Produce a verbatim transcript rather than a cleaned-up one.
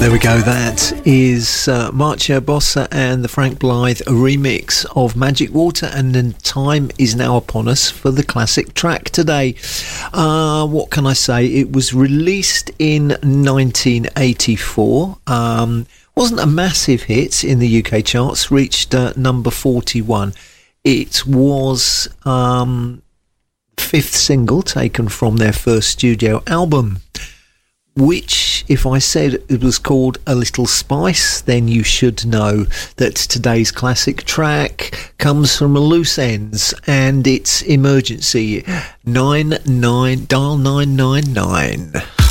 There we go. That is uh, Marcia Bossa and the Frank Blythe remix of Magic Water, and then time is now upon us for the classic track today. Uh, what can I say? It was released in nineteen eighty-four. Um, wasn't a massive hit in the U K charts, reached uh, number forty-one. It was um, fifth single taken from their first studio album, which, if I said it was called A Little Spice, then you should know that today's classic track comes from a Loose Ends, and it's Emergency nine nine, dial nine nine nine.